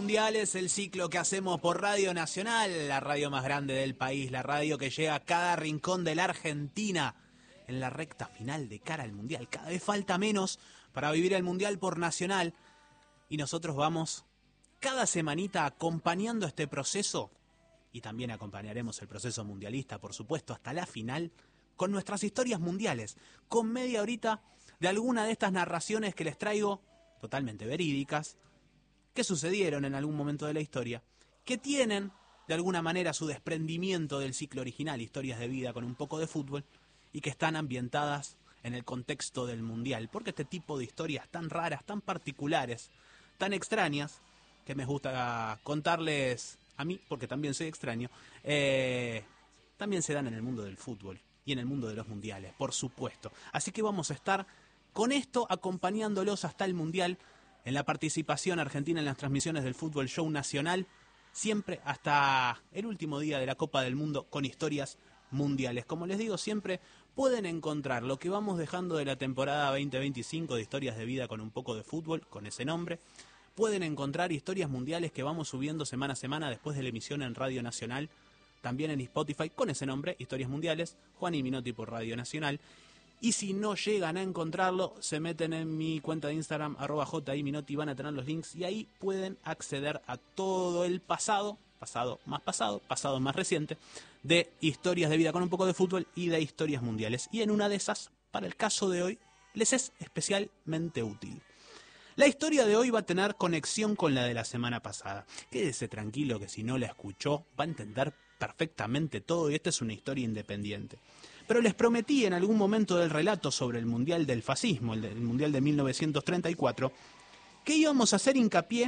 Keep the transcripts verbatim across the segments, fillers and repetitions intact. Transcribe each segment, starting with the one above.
Mundiales, el ciclo que hacemos por Radio Nacional, la radio más grande del país, la radio que llega a cada rincón de la Argentina en la recta final de cara al Mundial. Cada vez falta menos para vivir el Mundial por Nacional y nosotros vamos cada semanita acompañando este proceso y también acompañaremos el proceso mundialista, por supuesto, hasta la final con nuestras historias mundiales, con media horita de alguna de estas narraciones que les traigo, totalmente verídicas, que sucedieron en algún momento de la historia, que tienen de alguna manera su desprendimiento del ciclo original, historias de vida con un poco de fútbol, y que están ambientadas en el contexto del Mundial, porque este tipo de historias tan raras, tan particulares, tan extrañas, que me gusta contarles a mí, porque también soy extraño, eh, también se dan en el mundo del fútbol y en el mundo de los mundiales, por supuesto. Así que vamos a estar con esto acompañándolos hasta el Mundial, en la participación argentina en las transmisiones del Fútbol Show Nacional, siempre hasta el último día de la Copa del Mundo con historias mundiales. Como les digo siempre, pueden encontrar lo que vamos dejando de la temporada veinte veinticinco de historias de vida con un poco de fútbol, con ese nombre. Pueden encontrar historias mundiales que vamos subiendo semana a semana después de la emisión en Radio Nacional, también en Spotify con ese nombre, Historias Mundiales, Juan y Minotti por Radio Nacional. Y si no llegan a encontrarlo, se meten en mi cuenta de Instagram, arroba jiminotti, van a tener los links y ahí pueden acceder a todo el pasado, pasado más pasado, pasado más reciente, de historias de vida con un poco de fútbol y de historias mundiales. Y en una de esas, para el caso de hoy, les es especialmente útil. La historia de hoy va a tener conexión con la de la semana pasada. Quédese tranquilo que si no la escuchó, va a entender perfectamente todo y esta es una historia independiente. Pero les prometí en algún momento del relato sobre el Mundial del Fascismo, el, del Mundial de mil novecientos treinta y cuatro, que íbamos a hacer hincapié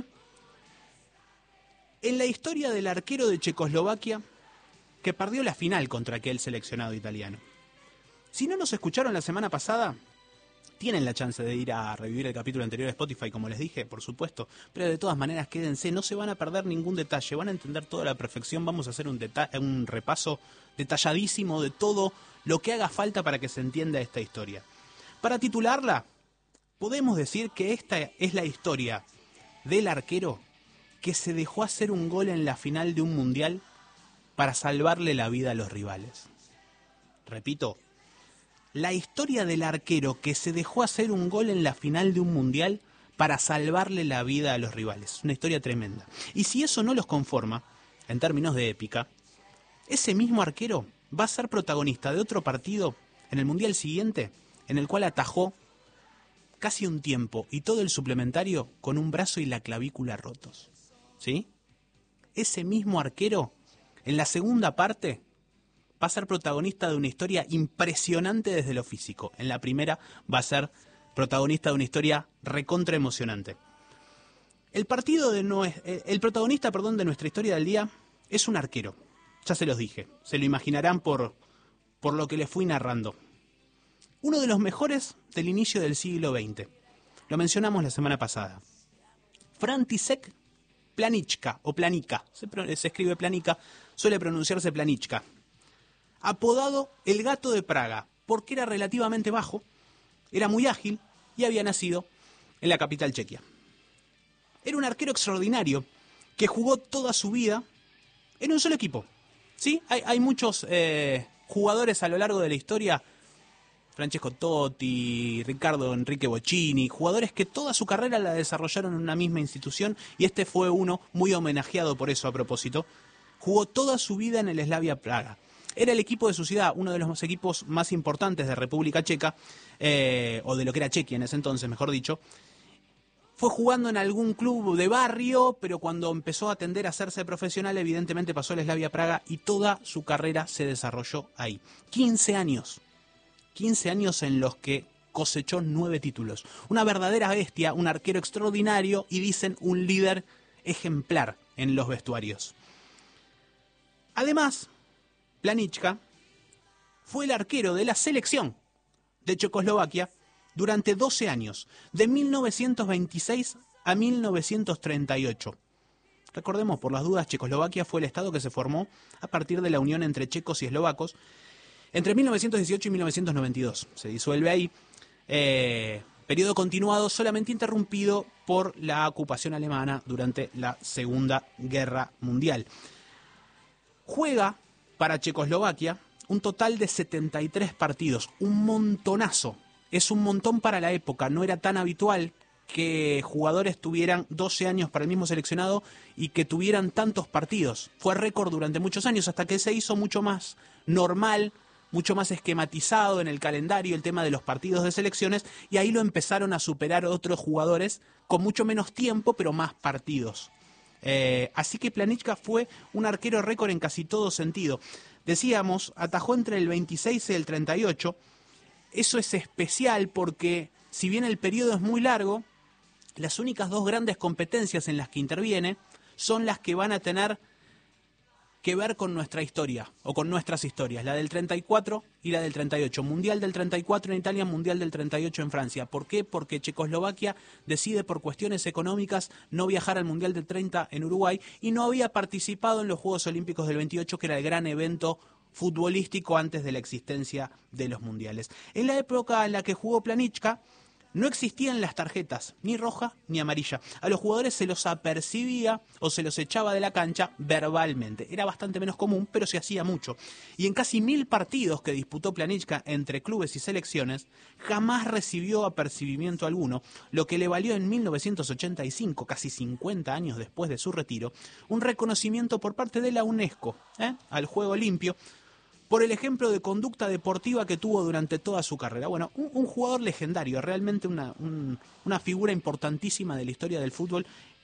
en la historia del arquero de Checoslovaquia que perdió la final contra aquel seleccionado italiano. Si no nos escucharon la semana pasada, tienen la chance de ir a revivir el capítulo anterior de Spotify, como les dije, por supuesto, pero de todas maneras quédense, no se van a perder ningún detalle, van a entender toda la perfección, vamos a hacer un, un repaso detalladísimo de todo lo que haga falta para que se entienda esta historia. Para titularla, podemos decir que esta es la historia del arquero que se dejó hacer un gol en la final de un mundial para salvarle la vida a los rivales. Repito, la historia del arquero que se dejó hacer un gol en la final de un mundial para salvarle la vida a los rivales. Una historia tremenda. Y si eso no los conforma, en términos de épica, ese mismo arquero va a ser protagonista de otro partido en el mundial siguiente, en el cual atajó casi un tiempo y todo el suplementario con un brazo y la clavícula rotos. ¿Sí? Ese mismo arquero, en la segunda parte, va a ser protagonista de una historia impresionante desde lo físico. En la primera va a ser protagonista de una historia recontra emocionante. El partido de no es, el protagonista, perdón, de nuestra historia del día es un arquero. Ya se los dije, se lo imaginarán por, por lo que les fui narrando. Uno de los mejores del inicio del siglo veinte. Lo mencionamos la semana pasada. František Planička, o Planica, se, se escribe Planica, suele pronunciarse Planička. Apodado el Gato de Praga, porque era relativamente bajo, era muy ágil y había nacido en la capital chequia. Era un arquero extraordinario que jugó toda su vida en un solo equipo. ¿Sí? Hay, hay muchos eh, jugadores a lo largo de la historia, Francesco Totti, Ricardo Enrique Bocchini, jugadores que toda su carrera la desarrollaron en una misma institución y este fue uno muy homenajeado por eso a propósito. Jugó toda su vida en el Slavia Praga. Era el equipo de su ciudad, uno de los equipos más importantes de República Checa, eh, o de lo que era Chequia en ese entonces, mejor dicho. Fue jugando en algún club de barrio, pero cuando empezó a tender a hacerse profesional, evidentemente pasó al Slavia Praga y toda su carrera se desarrolló ahí. quince años. quince años en los que cosechó nueve títulos. Una verdadera bestia, un arquero extraordinario y dicen un líder ejemplar en los vestuarios. Además, Planička fue el arquero de la selección de Checoslovaquia durante doce años, de mil novecientos veintiséis a mil novecientos treinta y ocho. Recordemos, por las dudas, Checoslovaquia fue el estado que se formó a partir de la unión entre checos y eslovacos entre mil novecientos dieciocho y mil novecientos noventa y dos. Se disuelve ahí. Eh, Periodo continuado solamente interrumpido por la ocupación alemana durante la Segunda Guerra Mundial. Juega para Checoslovaquia un total de setenta y tres partidos, un montonazo. Es un montón para la época, no era tan habitual que jugadores tuvieran doce años para el mismo seleccionado y que tuvieran tantos partidos. Fue récord durante muchos años hasta que se hizo mucho más normal, mucho más esquematizado en el calendario el tema de los partidos de selecciones, y ahí lo empezaron a superar otros jugadores con mucho menos tiempo pero más partidos. Eh, así que Plánička fue un arquero récord en casi todo sentido. Decíamos, atajó entre el veintiséis y el treinta y ocho. Eso es especial porque si bien el periodo es muy largo, las únicas dos grandes competencias en las que interviene son las que van a tener que ver con nuestra historia, o con nuestras historias, la del treinta y cuatro y la del treinta y ocho. Mundial del treinta y cuatro en Italia, Mundial del treinta y ocho en Francia. ¿Por qué? Porque Checoslovaquia decide por cuestiones económicas no viajar al Mundial del treinta en Uruguay y no había participado en los Juegos Olímpicos del veintiocho, que era el gran evento futbolístico antes de la existencia de los mundiales. En la época en la que jugó Plánička, no existían las tarjetas, ni roja ni amarilla. A los jugadores se los apercibía o se los echaba de la cancha verbalmente. Era bastante menos común, pero se hacía mucho. Y en casi mil partidos que disputó Plánička entre clubes y selecciones, jamás recibió apercibimiento alguno, lo que le valió en mil novecientos ochenta y cinco, casi cincuenta años después de su retiro, un reconocimiento por parte de la UNESCO, ¿eh? al juego limpio, por el ejemplo de conducta deportiva que tuvo durante toda su carrera. Bueno, un, un jugador legendario, realmente una, un, una figura importantísima de la historia del fútbol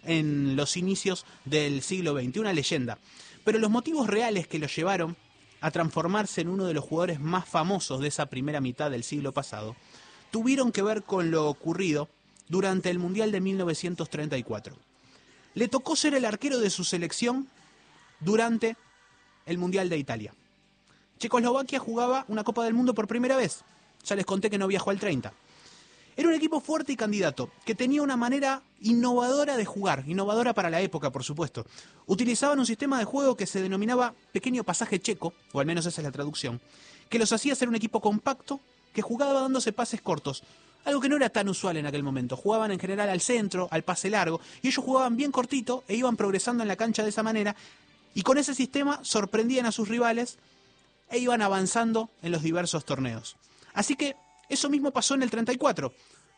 en los inicios del siglo veinte, una leyenda. Pero los motivos reales que lo llevaron a transformarse en uno de los jugadores más famosos de esa primera mitad del siglo pasado tuvieron que ver con lo ocurrido durante el Mundial de mil novecientos treinta y cuatro. Le tocó ser el arquero de su selección durante el Mundial de Italia. Checoslovaquia jugaba una Copa del Mundo por primera vez. Ya les conté que no viajó al treinta. Era un equipo fuerte y candidato, que tenía una manera innovadora de jugar, innovadora para la época, por supuesto. Utilizaban un sistema de juego que se denominaba pequeño pasaje checo, o al menos esa es la traducción, que los hacía ser un equipo compacto, que jugaba dándose pases cortos, algo que no era tan usual en aquel momento. Jugaban en general al centro, al pase largo, y ellos jugaban bien cortito e iban progresando en la cancha de esa manera, y con ese sistema sorprendían a sus rivales e iban avanzando en los diversos torneos. Así que eso mismo pasó en el treinta y cuatro.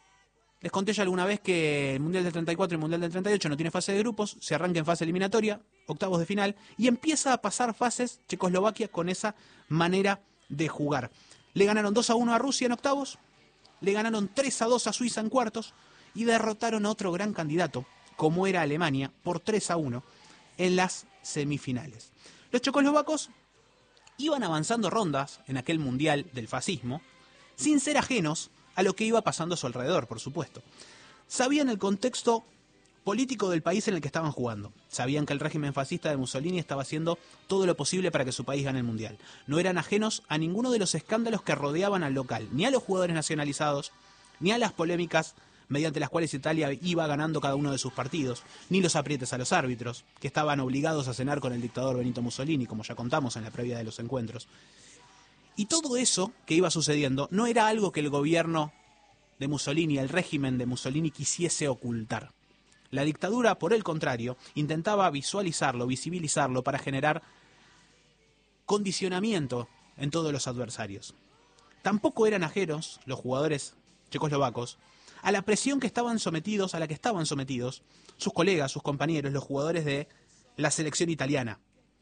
Les conté ya alguna vez que el Mundial del treinta y cuatro y el Mundial del treinta y ocho no tiene fase de grupos, se arranca en fase eliminatoria, octavos de final, y empieza a pasar fases Checoslovaquia con esa manera de jugar. Le ganaron dos a uno a Rusia en octavos, le ganaron tres a dos a Suiza en cuartos, y derrotaron a otro gran candidato, como era Alemania, por tres a uno en las semifinales. Los checoslovacos iban avanzando rondas en aquel mundial del fascismo, sin ser ajenos a lo que iba pasando a su alrededor, por supuesto. Sabían el contexto político del país en el que estaban jugando. Sabían que el régimen fascista de Mussolini estaba haciendo todo lo posible para que su país gane el mundial. No eran ajenos a ninguno de los escándalos que rodeaban al local, ni a los jugadores nacionalizados, ni a las polémicas mediante las cuales Italia iba ganando cada uno de sus partidos, ni los aprietes a los árbitros, que estaban obligados a cenar con el dictador Benito Mussolini, como ya contamos en la previa de los encuentros. Y todo eso que iba sucediendo no era algo que el gobierno de Mussolini, el régimen de Mussolini, quisiese ocultar. La dictadura, por el contrario, intentaba visualizarlo, visibilizarlo para generar condicionamiento en todos los adversarios. Tampoco eran ajenos los jugadores checoslovacos a la presión que estaban sometidos, a la que estaban sometidos sus colegas, sus compañeros, los jugadores de la selección italiana.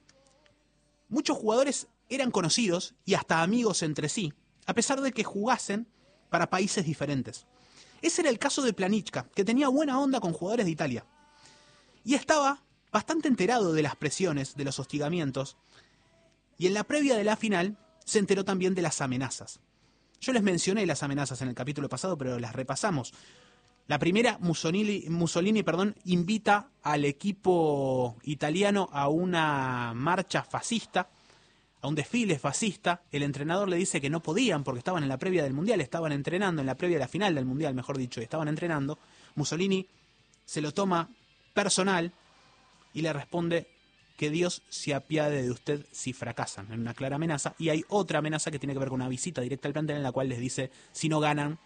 Muchos jugadores eran conocidos y hasta amigos entre sí, a pesar de que jugasen para países diferentes. Ese era el caso de Plánička, que tenía buena onda con jugadores de Italia. Y estaba bastante enterado de las presiones, de los hostigamientos, y en la previa de la final se enteró también de las amenazas. Yo les mencioné las amenazas en el capítulo pasado, pero las repasamos. La primera, Mussolini, Mussolini perdón, invita al equipo italiano a una marcha fascista, a un desfile fascista. El entrenador le dice que no podían porque estaban en la previa del Mundial, estaban entrenando, en la previa de la final del Mundial, mejor dicho, estaban entrenando. Mussolini se lo toma personal y le responde que Dios se apiade de usted si fracasan, en una clara amenaza. Y hay otra amenaza que tiene que ver con una visita directa al plantel en la cual les dice, si no ganan,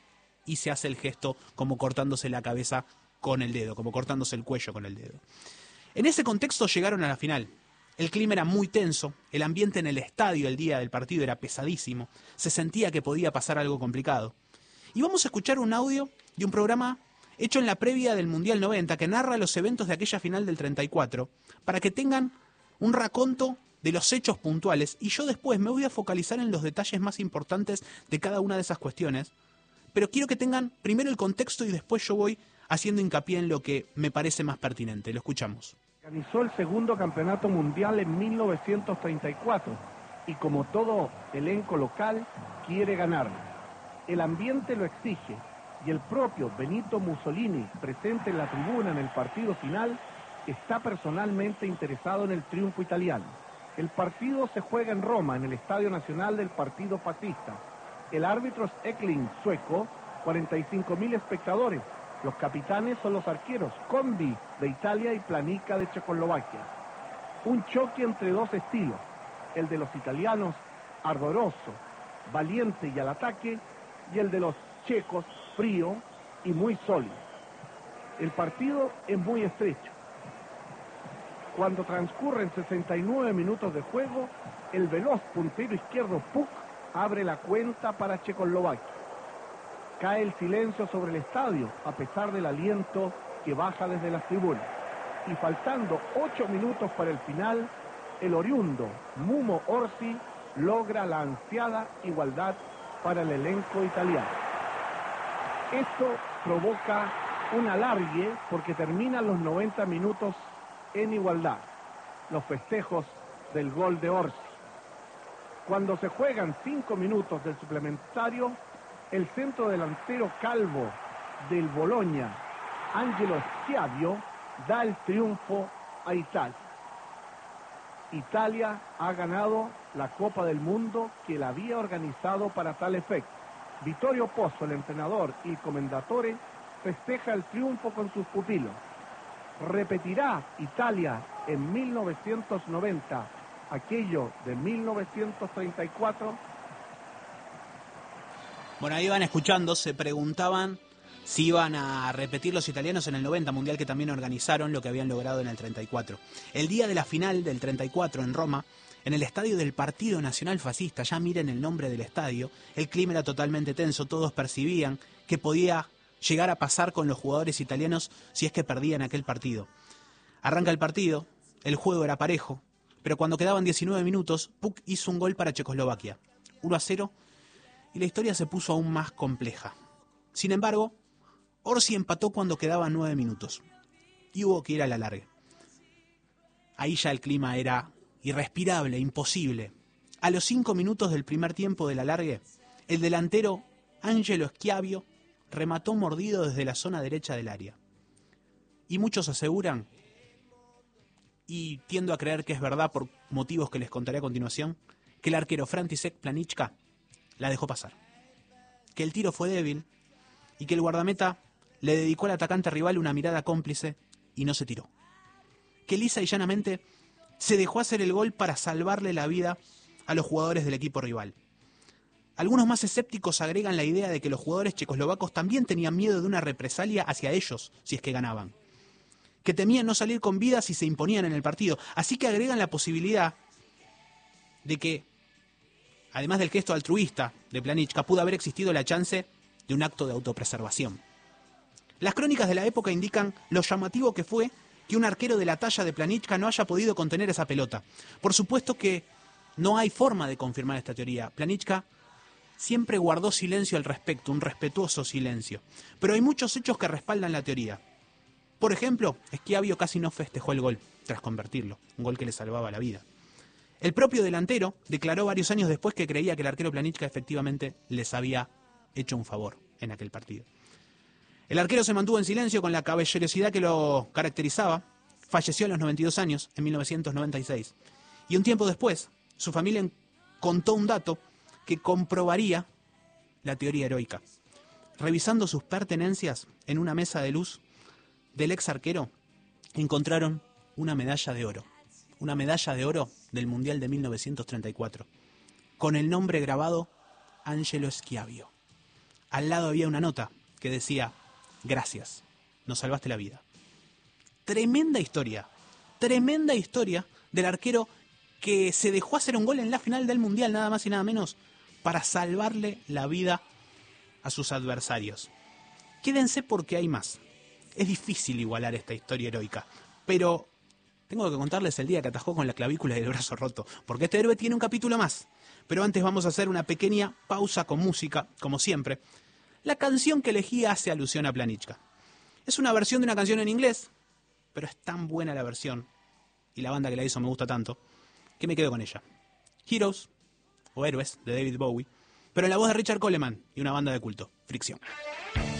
y se hace el gesto como cortándose la cabeza con el dedo, como cortándose el cuello con el dedo. En ese contexto llegaron a la final. El clima era muy tenso, el ambiente en el estadio el día del partido era pesadísimo, se sentía que podía pasar algo complicado. Y vamos a escuchar un audio de un programa hecho en la previa del Mundial noventa que narra los eventos de aquella final del treinta y cuatro, para que tengan un raconto de los hechos puntuales, y yo después me voy a focalizar en los detalles más importantes de cada una de esas cuestiones, pero quiero que tengan primero el contexto y después yo voy haciendo hincapié en lo que me parece más pertinente. Lo escuchamos. Organizó el segundo campeonato mundial en mil novecientos treinta y cuatro y como todo elenco local quiere ganarlo. El ambiente lo exige y el propio Benito Mussolini, presente en la tribuna en el partido final, está personalmente interesado en el triunfo italiano. El partido se juega en Roma, en el Estadio Nacional del Partido Fascista. El árbitro es Ekling, sueco, cuarenta y cinco mil espectadores. Los capitanes son los arqueros, Combi de Italia y Planica de Checoslovaquia. Un choque entre dos estilos, el de los italianos, ardoroso, valiente y al ataque, y el de los checos, frío y muy sólido. El partido es muy estrecho. Cuando transcurren sesenta y nueve minutos de juego, el veloz puntero izquierdo Puk abre la cuenta para Checoslovaquia. Cae el silencio sobre el estadio, a pesar del aliento que baja desde las tribunas. Y faltando ocho minutos para el final, el oriundo Mumo Orsi logra la ansiada igualdad para el elenco italiano. Esto provoca un alargue porque terminan los noventa minutos en igualdad, los festejos del gol de Orsi. Cuando se juegan cinco minutos del suplementario, el centro delantero calvo del Bologna, Angelo Schiavio, da el triunfo a Italia. Italia ha ganado la Copa del Mundo que la había organizado para tal efecto. Vittorio Pozzo, el entrenador y comendatore, festeja el triunfo con sus pupilos. ¿Repetirá Italia en mil novecientos noventa aquello de mil novecientos treinta y cuatro? Bueno, ahí van escuchando, se preguntaban si iban a repetir los italianos en el noventa, mundial que también organizaron lo que habían logrado en el treinta y cuatro. El día de la final del treinta y cuatro en Roma, en el estadio del Partido Nacional Fascista, ya miren el nombre del estadio, el clima era totalmente tenso, todos percibían que podía llegar a pasar con los jugadores italianos si es que perdían aquel partido. Arranca el partido, el juego era parejo, pero cuando quedaban diecinueve minutos, Puk hizo un gol para Checoslovaquia, uno a cero, y la historia se puso aún más compleja. Sin embargo, Orsi empató cuando quedaban nueve minutos, y hubo que ir a la larga. Ahí ya el clima era irrespirable, imposible. A los cinco minutos del primer tiempo del alargue, el delantero Angelo Schiavio remató mordido desde la zona derecha del área. Y muchos aseguran, y tiendo a creer que es verdad por motivos que les contaré a continuación, que el arquero František Planička la dejó pasar. Que el tiro fue débil y que el guardameta le dedicó al atacante rival una mirada cómplice y no se tiró. Que lisa y llanamente se dejó hacer el gol para salvarle la vida a los jugadores del equipo rival. Algunos más escépticos agregan la idea de que los jugadores checoslovacos también tenían miedo de una represalia hacia ellos si es que ganaban. Que temían no salir con vida si se imponían en el partido. Así que agregan la posibilidad de que, además del gesto altruista de Planička, pudo haber existido la chance de un acto de autopreservación. Las crónicas de la época indican lo llamativo que fue que un arquero de la talla de Planička no haya podido contener esa pelota. Por supuesto que no hay forma de confirmar esta teoría. Planička siempre guardó silencio al respecto, un respetuoso silencio. Pero hay muchos hechos que respaldan la teoría. Por ejemplo, Schiavio casi no festejó el gol tras convertirlo, un gol que le salvaba la vida. El propio delantero declaró varios años después que creía que el arquero Planička efectivamente les había hecho un favor en aquel partido. El arquero se mantuvo en silencio con la caballerosidad que lo caracterizaba. Falleció a los noventa y dos años, en mil novecientos noventa y seis. Y un tiempo después, su familia contó un dato que comprobaría la teoría heroica. Revisando sus pertenencias en una mesa de luz del ex arquero, encontraron una medalla de oro. Una medalla de oro del Mundial de mil novecientos treinta y cuatro, con el nombre grabado Angelo Schiavio. Al lado había una nota que decía: gracias, nos salvaste la vida. Tremenda historia, tremenda historia del arquero que se dejó hacer un gol en la final del Mundial, nada más y nada menos, para salvarle la vida a sus adversarios. Quédense porque hay más. Es difícil igualar esta historia heroica, pero tengo que contarles el día que atajó con la clavícula y el brazo roto, porque este héroe tiene un capítulo más. Pero antes vamos a hacer una pequeña pausa con música, como siempre. La canción que elegí hace alusión a Planichka. Es una versión de una canción en inglés, pero es tan buena la versión, y la banda que la hizo me gusta tanto, que me quedo con ella. Heroes, o Héroes, de David Bowie, pero en la voz de Richard Coleman y una banda de culto, Fricción.